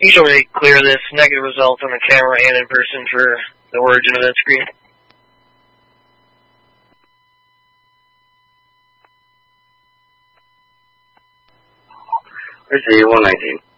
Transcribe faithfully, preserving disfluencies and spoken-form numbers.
You show me clear this negative result on the camera and in person for the origin of that screen. I see, one nineteen.